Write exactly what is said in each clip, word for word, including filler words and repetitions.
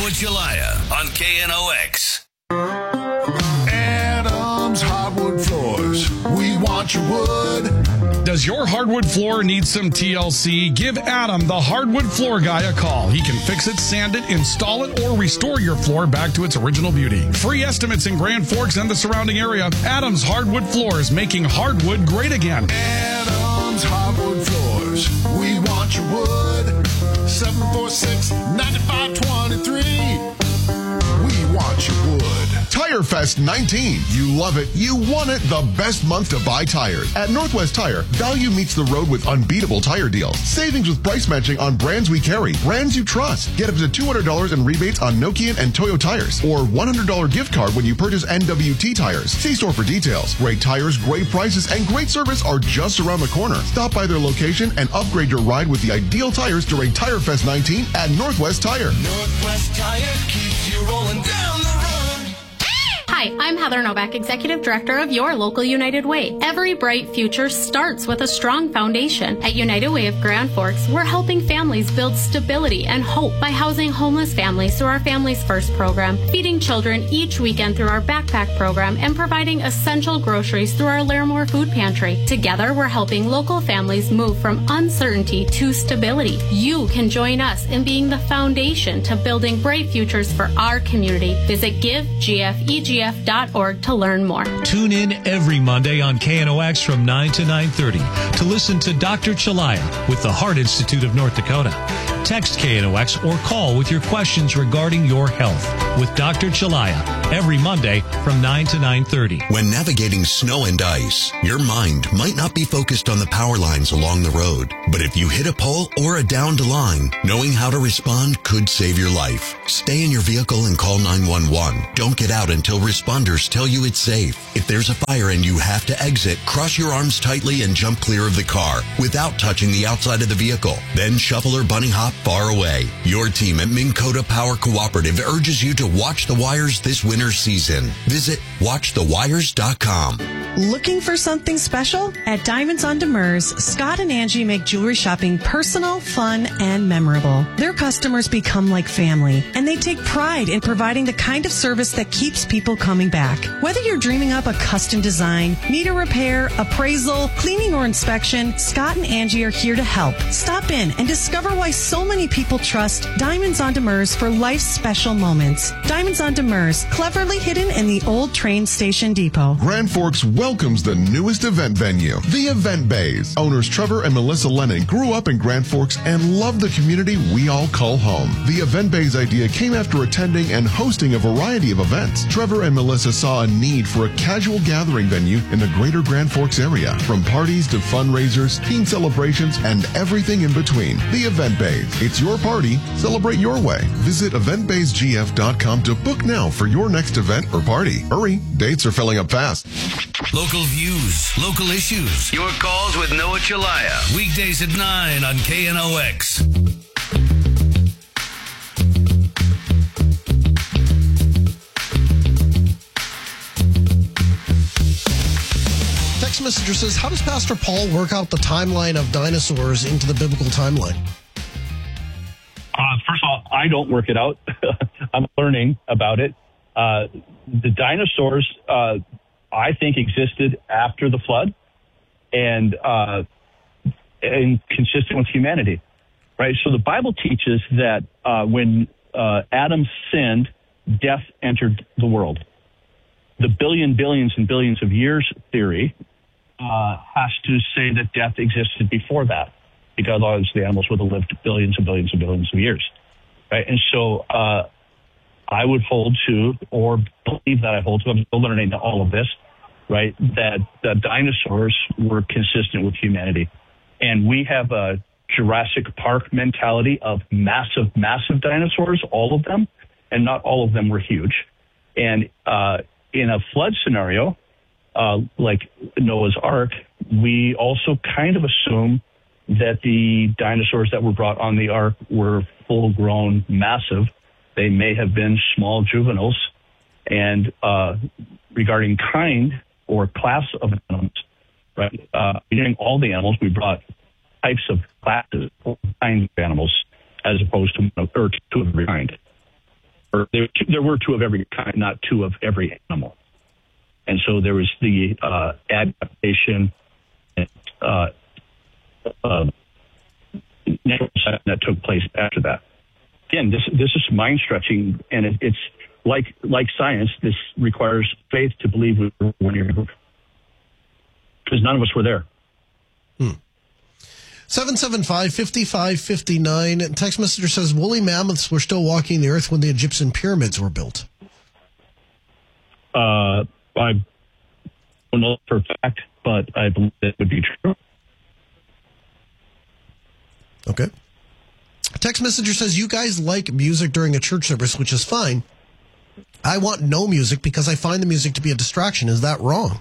Noah Chelliah on K N O X. Adams Hardwood Floors. We want your wood. Does your hardwood floor need some T L C? Give Adam, the hardwood floor guy, a call. He can fix it, sand it, install it, or restore your floor back to its original beauty. Free estimates in Grand Forks and the surrounding area. Adam's Hardwood Floors, making hardwood great again. Adams Hardwood Floors. We want your wood. seven four six, nine five two three. We want your wood. Tire Fest nineteen. You love it. You want it. The best month to buy tires. At Northwest Tire, value meets the road with unbeatable tire deals. Savings with price matching on brands we carry. Brands you trust. Get up to two hundred dollars in rebates on Nokian and Toyo tires. Or one hundred dollars gift card when you purchase N W T tires. See store for details. Great tires, great prices, and great service are just around the corner. Stop by their location and upgrade your ride with the ideal tires during Tire Fest nineteen at Northwest Tire. Northwest Tire keeps you rolling down the road. Hi, I'm Heather Novak, Executive Director of your local United Way. Every bright future starts with a strong foundation. At United Way of Grand Forks, we're helping families build stability and hope by housing homeless families through our Families First program, feeding children each weekend through our backpack program, and providing essential groceries through our Larimore Food Pantry. Together, we're helping local families move from uncertainty to stability. You can join us in being the foundation to building bright futures for our community. Visit give g f e g f dot org to learn more. Tune in every Monday on K N O X from nine to nine thirty to listen to Doctor Chelliah with the Heart Institute of North Dakota. Text K N O X or call with your questions regarding your health with Doctor Chelliah every Monday from nine to nine thirty. When navigating snow and ice, your mind might not be focused on the power lines along the road. But if you hit a pole or a downed line, knowing how to respond could save your life. Stay in your vehicle and call nine one one. Don't get out until responders tell you it's safe. If there's a fire and you have to exit, cross your arms tightly and jump clear of the car without touching the outside of the vehicle. Then shuffle or bunny hop far away. Your team at Minn Kota Power Cooperative urges you to watch the wires this winter season. Visit watch the wires dot com. Looking for something special? At Diamonds on Demers, Scott and Angie make jewelry shopping personal, fun, and memorable. Their customers become like family, and they take pride in providing the kind of service that keeps people coming back. Whether you're dreaming up a custom design, need a repair, appraisal, cleaning, or inspection, Scott and Angie are here to help. Stop in and discover why so many people trust Diamonds on Demers for life's special moments. Diamonds on Demers, cleverly hidden in the old train station depot. Grand Forks welcomes the newest event venue, the Event Bays. Owners Trevor and Melissa Lennon grew up in Grand Forks and love the community we all call home. The Event Bays idea came after attending and hosting a variety of events. Trevor and Melissa saw a need for a casual gathering venue in the greater Grand Forks area, from parties to fundraisers, teen celebrations, and everything in between. The Event Bays. It's your party. Celebrate your way. Visit event bays g f dot com to book now for your next event or party. Hurry, dates are filling up fast. Local views, local issues. Your calls with Noah Chelliah. Weekdays at nine on K N O X. Text messenger says, how does Pastor Paul work out the timeline of dinosaurs into the biblical timeline? Uh, first of all, I don't work it out. I'm learning about it. Uh, the dinosaurs, uh, I think, existed after the flood and, uh, and consistent with humanity, right? So the Bible teaches that uh, when uh, Adam sinned, death entered the world. The billion, billions, and billions of years theory uh, has to say that death existed before that, because otherwise the animals would have lived billions and billions and billions of years, right? And so uh, I would hold to, or believe that I hold to, I'm still learning all of this, right, that the dinosaurs were consistent with humanity. And we have a Jurassic Park mentality of massive, massive dinosaurs, all of them, and not all of them were huge. And uh, in a flood scenario, uh, like Noah's Ark, we also kind of assume that the dinosaurs that were brought on the Ark were full-grown, massive. They may have been small juveniles. And uh, regarding kind or class of animals, right, uh, we didn't all the animals. We brought types of classes or kinds of animals as opposed to or to every kind. or there, there were two of every kind, not two of every animal. And so there was the uh, adaptation and uh, uh, that took place after that. Again, this this is mind stretching, and it, it's like like science. This requires faith to believe we were one year ago, because none of us were there. Hmm. seven seven five, five five five nine. Text messenger says woolly mammoths were still walking the earth when the Egyptian pyramids were built. Uh, I don't know for a fact, but I believe that would be true. Okay. Text messenger says you guys like music during a church service, which is fine. I want no music because I find the music to be a distraction. Is that wrong?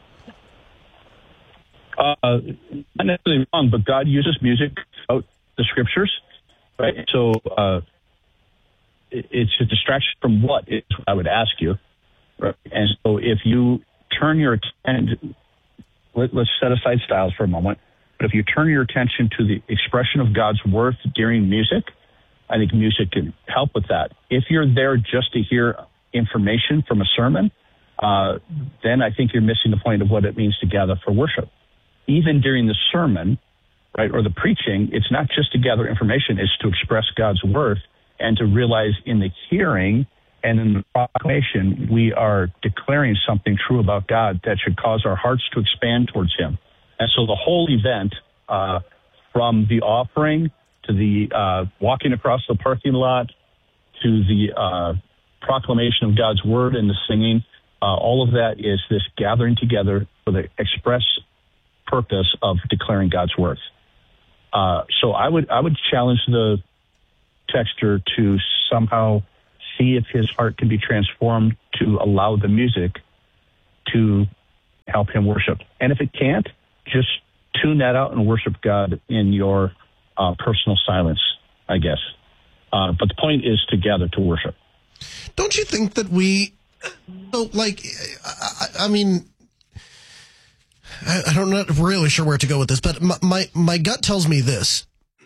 Uh, not necessarily wrong, but God uses music throughout the scriptures, right? So uh, it, it's a distraction from what is what I would ask you, right? And so if you turn your attention, let, let's set aside styles for a moment. But if you turn your attention to the expression of God's worth during music, I think music can help with that. If you're there just to hear information from a sermon, uh, then I think you're missing the point of what it means to gather for worship. Even during the sermon, right, or the preaching, it's not just to gather information, it's to express God's worth and to realize in the hearing and in the proclamation, we are declaring something true about God that should cause our hearts to expand towards Him. And so the whole event, uh, from the offering to the uh, walking across the parking lot to the uh, proclamation of God's word and the singing, uh, all of that is this gathering together for the express purpose of declaring God's worth. Uh, so I would I would challenge the texter to somehow see if his heart can be transformed to allow the music to help him worship. And if it can't, just tune that out and worship God in your uh, personal silence, I guess. Uh, but the point is to gather to worship. Don't you think that we, so like, I, I mean, I, I'm not really sure where to go with this, but my, my, my gut tells me this.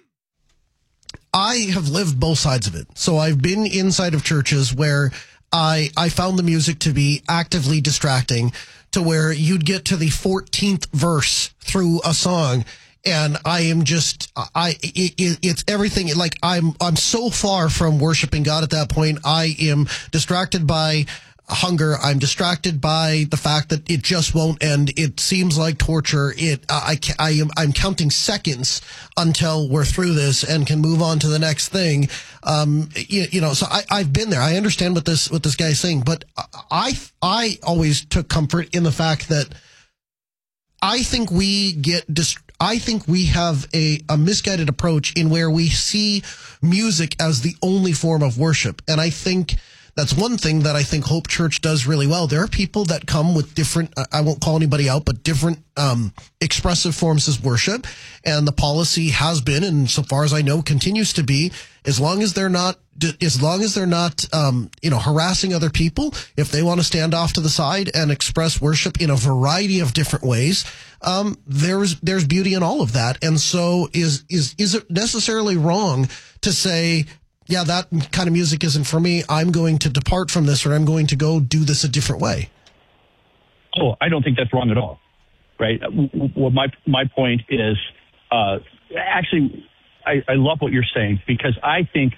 I have lived both sides of it. So I've been inside of churches where I, I found the music to be actively distracting, to where you'd get to the fourteenth verse through a song and I am just, I, it, it, it's everything. Like I'm, I'm so far from worshiping God at that point. I am distracted by hunger. I'm distracted by the fact that it just won't end. It seems like torture. It, I, I am, I'm counting seconds until we're through this and can move on to the next thing. Um, you, you know, so I, I've been there. I understand what this, what this guy's saying, but I, I always took comfort in the fact that I think we get dist- I think we have a, a misguided approach in where we see music as the only form of worship. And I think that's one thing that I think Hope Church does really well. There are people that come with different, I won't call anybody out, but different um, expressive forms of worship. And the policy has been, and so far as I know, continues to be, as long as they're not, as long as they're not, um, you know, harassing other people, if they want to stand off to the side and express worship in a variety of different ways, um, there's, there's beauty in all of that. And so is, is, is it necessarily wrong to say, yeah, that kind of music isn't for me, I'm going to depart from this, or I'm going to go do this a different way? Oh, I don't think that's wrong at all, right? Well, my my point is, uh, actually, I, I love what you're saying, because I think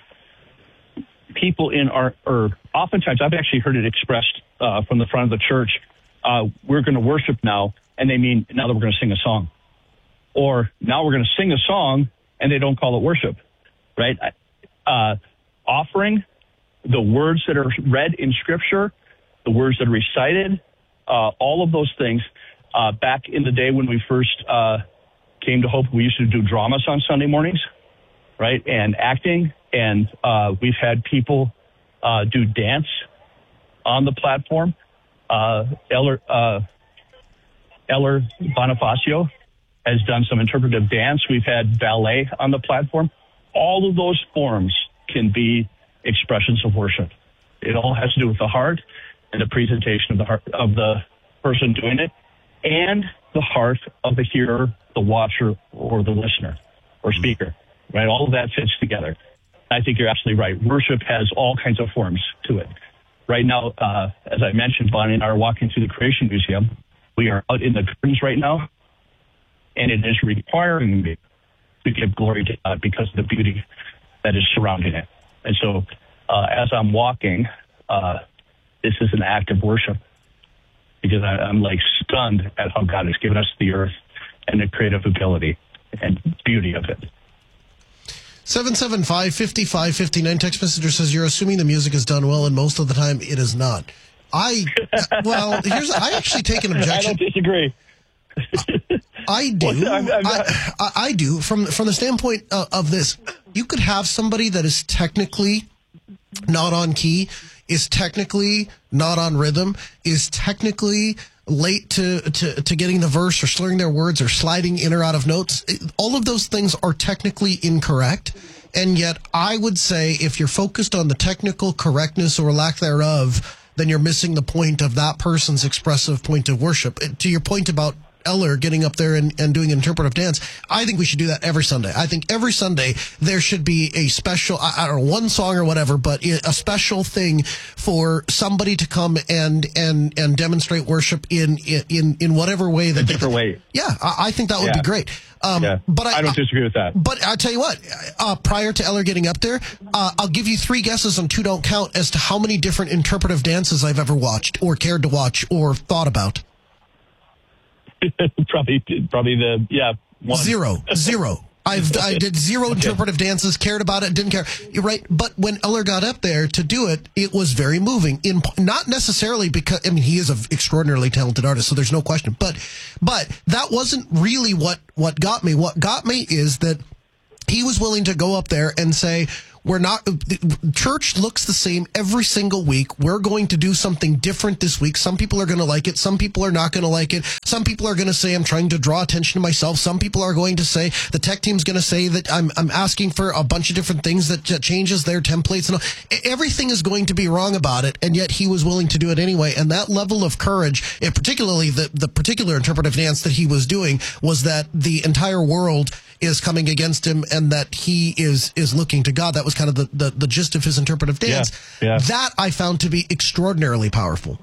people in our, or oftentimes I've actually heard it expressed uh, from the front of the church, uh, we're going to worship now, and they mean now that we're going to sing a song. Or now we're going to sing a song, and they don't call it worship, right? Uh, offering, the words that are read in Scripture, the words that are recited, uh, all of those things. Uh, back in the day when we first uh, came to Hope, we used to do dramas on Sunday mornings, right, and acting. And uh, we've had people uh, do dance on the platform. Uh, Eller, uh, Eller Bonifacio has done some interpretive dance. We've had ballet on the platform. All of those forms can be expressions of worship. It all has to do with the heart and the presentation of the heart of the person doing it, and the heart of the hearer, the watcher, or the listener or speaker, right? All of that fits together. I think you're absolutely right. Worship has all kinds of forms to it. Right now, uh, as I mentioned, Bonnie and I are walking through the Creation Museum. We are out in the gardens right now, and it is requiring me to give glory to God because of the beauty that is surrounding it. And so uh, as I'm walking, uh, this is an act of worship because I, I'm like stunned at how God has given us the earth and the creative ability and beauty of it. seven seven five, five five five nine text messenger says you're assuming the music is done well, and most of the time it is not. I, well, here's, I actually take an objection. I don't disagree. I do. Well, I'm, I'm I, I, I do. From, from the standpoint of, of this, you could have somebody that is technically not on key, is technically not on rhythm, is technically late to, to, to getting the verse or slurring their words or sliding in or out of notes. All of those things are technically incorrect. And yet I would say if you're focused on the technical correctness or lack thereof, then you're missing the point of that person's expressive point of worship. To your point about Eller getting up there and, and doing interpretive dance, I think we should do that every Sunday. I think every Sunday there should be a special, I, I don't know, one song or whatever, but a special thing for somebody to come and and and demonstrate worship in in in whatever way that a different they, way. Yeah, I, I think that would yeah. be great. Um, yeah. But I, I don't disagree with that. But I tell you what, uh, prior to Eller getting up there, uh, I'll give you three guesses on Two Don't Count as to how many different interpretive dances I've ever watched or cared to watch or thought about. probably, probably the yeah one. Zero, zero. I've I did zero interpretive dances, cared about it, didn't care. You're right, but when Eller got up there to do it, it was very moving. In not necessarily because I mean he is an extraordinarily talented artist, so there's no question. But but that wasn't really what what got me. What got me is that he was willing to go up there and say, we're not, church looks the same every single week. We're going to do something different this week. Some people are going to like it. Some people are not going to like it. Some people are going to say I'm trying to draw attention to myself. Some people are going to say, the tech team's going to say that I'm I'm asking for a bunch of different things that, that changes their templates. And all. Everything is going to be wrong about it. And yet he was willing to do it anyway. And that level of courage, and particularly the, the particular interpretive dance that he was doing, was that the entire world is coming against him and that he is is looking to God. That was kind of the, the, the gist of his interpretive dance. Yeah, yeah. That I found to be extraordinarily powerful.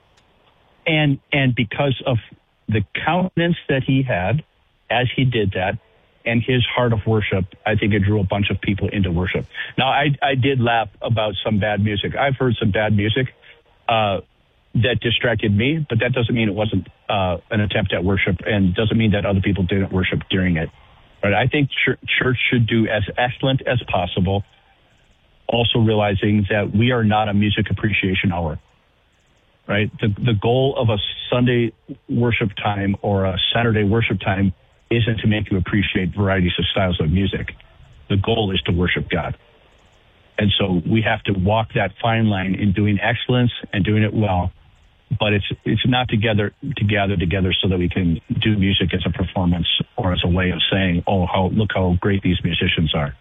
And and because of the countenance that he had as he did that and his heart of worship, I think it drew a bunch of people into worship. Now, I, I did laugh about some bad music. I've heard some bad music uh, that distracted me, but that doesn't mean it wasn't uh, an attempt at worship and doesn't mean that other people didn't worship during it. But I think ch- church should do as excellent as possible, also realizing that we are not a music appreciation hour, right? The, the goal of a Sunday worship time or a Saturday worship time isn't to make you appreciate varieties of styles of music. The goal is to worship God. And so we have to walk that fine line in doing excellence and doing it well. But it's it's not together to gather together so that we can do music as a performance or as a way of saying, oh, how look how great these musicians are.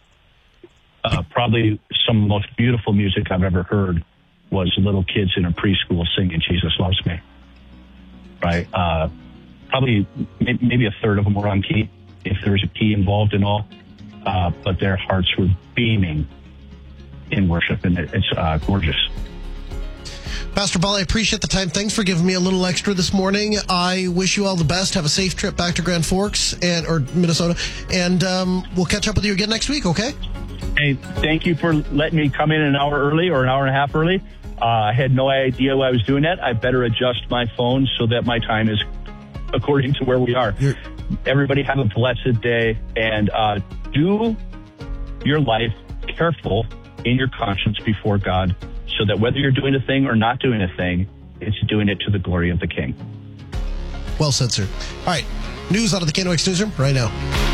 Uh, probably some of the most beautiful music I've ever heard was little kids in a preschool singing Jesus Loves Me. Right? Uh, probably maybe a third of them were on key, if there was a key involved in all. Uh, but their hearts were beaming in worship, and it, it's uh, gorgeous. Pastor Paul, I appreciate the time. Thanks for giving me a little extra this morning. I wish you all the best. Have a safe trip back to Grand Forks and or Minnesota, and um, we'll catch up with you again next week, okay? Hey, thank you for letting me come in an hour early or an hour and a half early. Uh, I had no idea why I was doing that. I better adjust my phone so that my time is according to where we are. You're- Everybody have a blessed day, and uh, do your life careful in your conscience before God, so that whether you're doing a thing or not doing a thing, it's doing it to the glory of the King. Well said, sir. All right. News out of the K N O X Newsroom right now.